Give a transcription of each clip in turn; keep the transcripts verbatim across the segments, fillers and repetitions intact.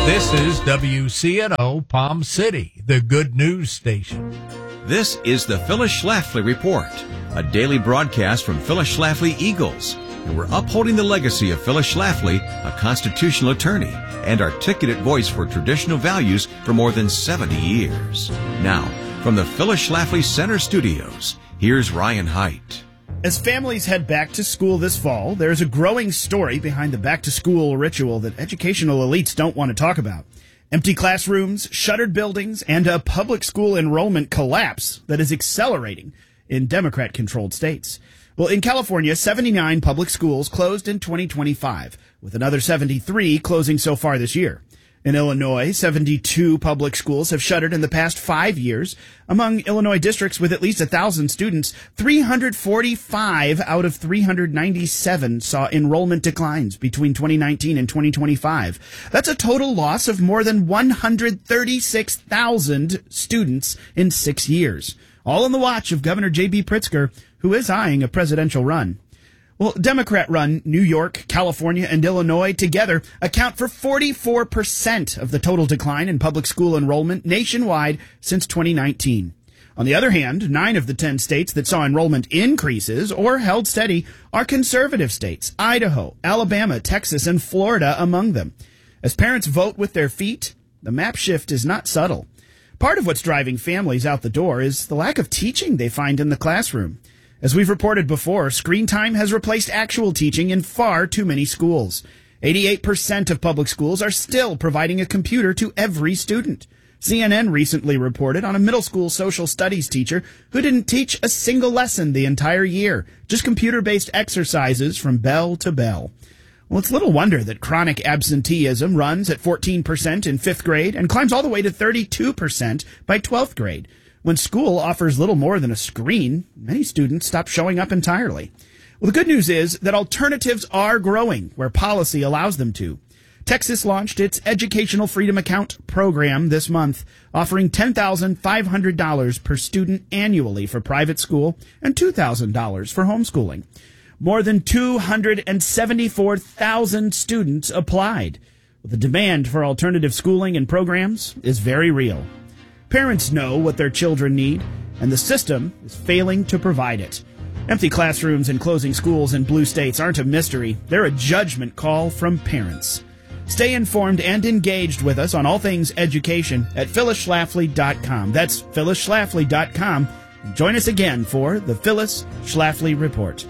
This is W C N O Palm City, the good news station. This is the Phyllis Schlafly Report, a daily broadcast from Phyllis Schlafly Eagles. And we're upholding the legacy of Phyllis Schlafly, a constitutional attorney and articulate voice for traditional values for more than seventy years. Now, from the Phyllis Schlafly Center Studios, here's Ryan Haidt. As families head back to school this fall, there's a growing story behind the back-to-school ritual that educational elites don't want to talk about. Empty classrooms, shuttered buildings, and a public school enrollment collapse that is accelerating in Democrat-controlled states. Well, in California, seventy-nine public schools closed in twenty twenty-five, with another seventy-three closing so far this year. In Illinois, seventy-two public schools have shuttered in the past five years. Among Illinois districts with at least one thousand students, three hundred forty-five out of three hundred ninety-seven saw enrollment declines between twenty nineteen and twenty twenty-five. That's a total loss of more than one hundred thirty-six thousand students in six years. All on the watch of Governor J B. Pritzker, who is eyeing a presidential run. Well, Democrat-run New York, California, and Illinois together account for forty-four percent of the total decline in public school enrollment nationwide since twenty nineteen. On the other hand, nine of the ten states that saw enrollment increases or held steady are conservative states, Idaho, Alabama, Texas, and Florida among them. As parents vote with their feet, the map shift is not subtle. Part of what's driving families out the door is the lack of teaching they find in the classroom. As we've reported before, screen time has replaced actual teaching in far too many schools. eighty-eight percent of public schools are still providing a computer to every student. C N N recently reported on a middle school social studies teacher who didn't teach a single lesson the entire year, just computer-based exercises from bell to bell. Well, it's little wonder that chronic absenteeism runs at fourteen percent in fifth grade and climbs all the way to thirty-two percent by twelfth grade. When school offers little more than a screen, many students stop showing up entirely. Well, the good news is that alternatives are growing where policy allows them to. Texas launched its Educational Freedom Account program this month, offering ten thousand five hundred dollars per student annually for private school and two thousand dollars for homeschooling. More than two hundred seventy-four thousand students applied. The demand for alternative schooling and programs is very real. Parents know what their children need, and the system is failing to provide it. Empty classrooms and closing schools in blue states aren't a mystery. They're a judgment call from parents. Stay informed and engaged with us on all things education at phyllis schlafly dot com. That's phyllis schlafly dot com. And join us again for the Phyllis Schlafly Report.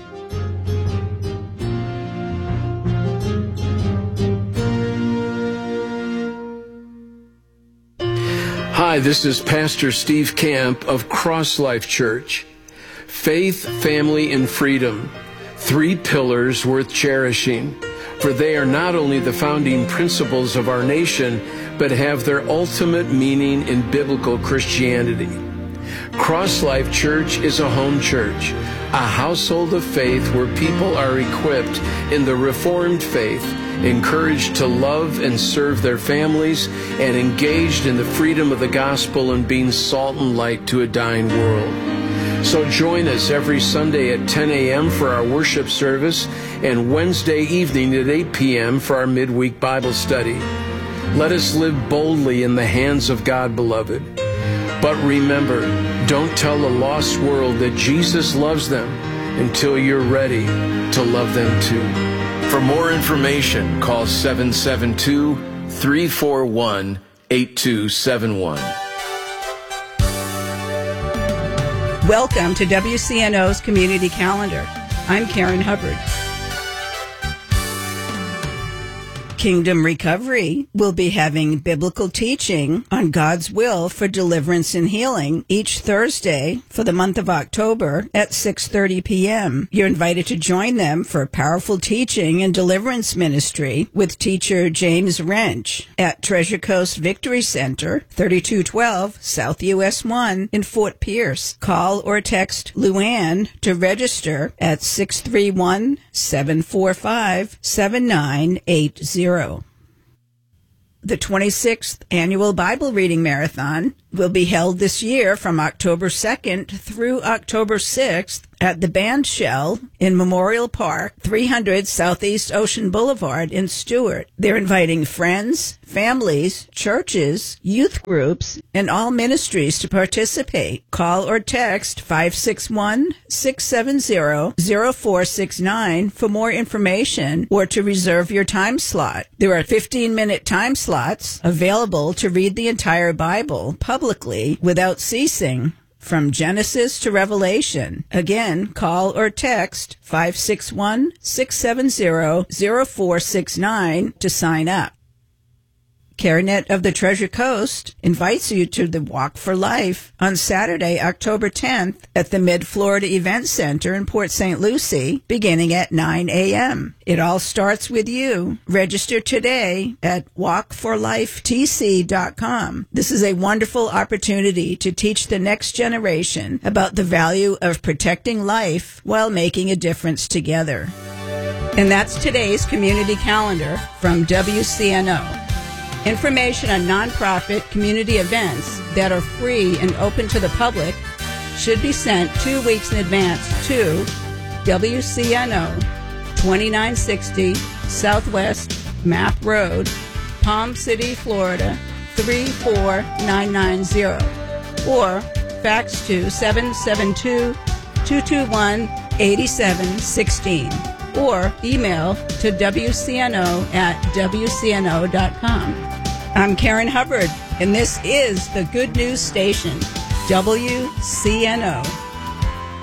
Hi, this is Pastor Steve Camp of Cross Life Church. Faith, family, and freedom. Three pillars worth cherishing, for they are not only the founding principles of our nation, but have their ultimate meaning in biblical Christianity. Cross Life Church is a home church, a household of faith where people are equipped in the Reformed faith, encouraged to love and serve their families, and engaged in the freedom of the gospel and being salt and light to a dying world. So join us every Sunday at ten a.m. for our worship service and Wednesday evening at eight p.m. for our midweek Bible study. Let us live boldly in the hands of God, beloved. But remember, don't tell a lost world that Jesus loves them until you're ready to love them too. For more information, call seven seven two, three four one, eight two seven one. Welcome to W C N O's Community Calendar. I'm Karen Hubbard. Kingdom Recovery will be having biblical teaching on God's will for deliverance and healing each Thursday for the month of October at six thirty p.m. You're invited to join them for powerful teaching and deliverance ministry with teacher James Wrench at Treasure Coast Victory Center, thirty-two twelve South U S one in Fort Pierce. Call or text Luann to register at six three one, seven four five, seven nine eight zero. The twenty-sixth Annual Bible Reading Marathon will be held this year from October second through October sixth at the Band Shell in Memorial Park, three hundred Southeast Ocean Boulevard in Stewart. They're inviting friends, families, churches, youth groups, and all ministries to participate. Call or text five six one, six seven zero, zero four six nine for more information or to reserve your time slot. There are fifteen-minute time slots available to read the entire Bible publicly without ceasing, from Genesis to Revelation. Again, call or text five six one, six seven zero, zero four six nine to sign up. CareNet of the Treasure Coast invites you to the Walk for Life on Saturday, October tenth at the Mid-Florida Event Center in Port Saint Lucie, beginning at nine a.m. It all starts with you. Register today at walk for life t c dot com. This is a wonderful opportunity to teach the next generation about the value of protecting life while making a difference together. And that's today's community calendar from W C N O. Information on nonprofit community events that are free and open to the public should be sent two weeks in advance to W C N O, twenty-nine sixty Southwest Map Road, Palm City, Florida, three four nine nine zero, or fax to seven seven two, two two one, eight seven one six, or email to W C N O at W C N O dot com. I'm Karen Hubbard, and this is the Good News Station, W C N O.